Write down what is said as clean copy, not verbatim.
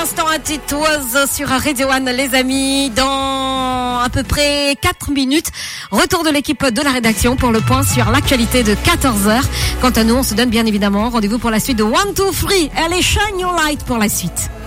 l'instant à Titoise sur Radio One, les amis. Dans à peu près 4 minutes, retour de l'équipe de la rédaction pour le point sur l'actualité de 14h. Quant à nous, on se donne bien évidemment rendez-vous pour la suite de 1, 2, 3. Allez, shine your light pour la suite.